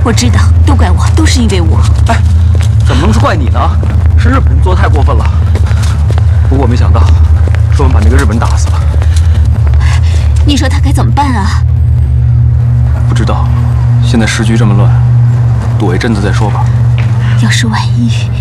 我知道，都怪我，都是因为我。 哎，怎么能是怪你呢？是日本人做的太过分了。不过我没想到，说我们把那个日本人打死了。 你说他该怎么办啊？ 不知道，现在时局这么乱，躲一阵子再说吧。 要是万一